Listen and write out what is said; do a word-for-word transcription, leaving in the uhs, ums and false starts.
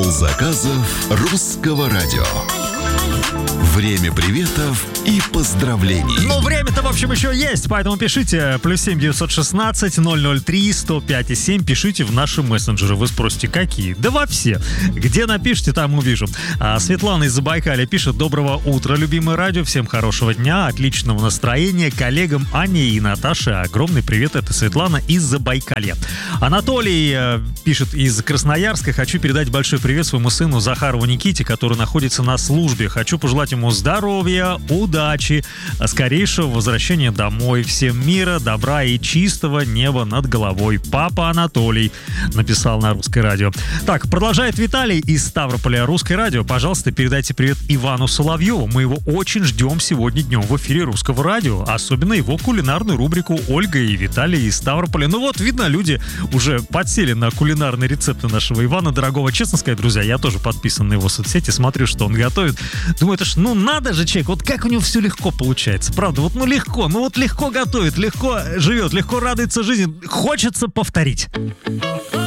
заказов русского радио. Время приветов и поздравлений. Ну, время-то, в общем, еще есть, поэтому пишите. Плюс семь девятьсот шестнадцать ноль ноль три сто пять семь. Пишите в наши мессенджеры. Вы спросите, какие? Да во все. Где напишите, там увижу. А Светлана из Забайкалья пишет: доброго утра, любимое радио. Всем хорошего дня, отличного настроения. Коллегам Ане и Наташе огромный привет. Это Светлана из Забайкалья. Анатолий э, пишет из Красноярска. Хочу передать большой привет своему сыну Захарову Никите, который находится на службе. Хочу пожелать ему здоровья, удачи, скорейшего возвращения домой. Всем мира, добра и чистого неба над головой. Папа Анатолий написал на Русское радио. Так, продолжает Виталий из Ставрополя. Русское радио, пожалуйста, передайте привет Ивану Соловьеву. Мы его очень ждем сегодня днем в эфире Русского радио. Особенно его кулинарную рубрику Ольга и Виталий из Ставрополя. Ну вот, видно, люди уже подсели на кулинарные рецепты нашего Ивана дорогого. Честно сказать, друзья, я тоже подписан на его соцсети, смотрю, что он готовит. Думаю, это ж, ну надо же, человек, вот как у него все легко получается. Правда, вот ну легко, ну вот легко готовит, легко живет, легко радуется жизни. Хочется повторить.